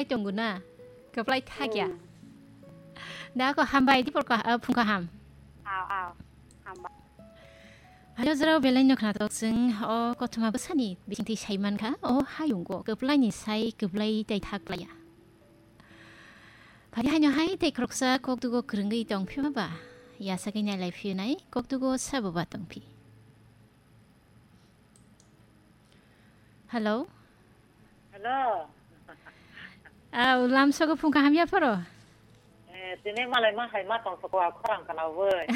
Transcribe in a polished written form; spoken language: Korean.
정구나. 그플라이 타기야. 나가 함바이 디볼까 풍가함. hamba 발려즈라우 벨라이노 크나덕승 거투마 부산이 미팅티 샤이만가 하용고 그플라이니 사이 그플라이 데이탁플라야. 바리 하녀 하이 데이크록사 꼭두고 그런 거 이동 피마봐. 야사기냐 라이프유나이 꼭두고 사보바 동피. Hello. hello Ulam sogo 풍가함이야 바로. tini malai ma hai ma tong sakwa khorang kana wei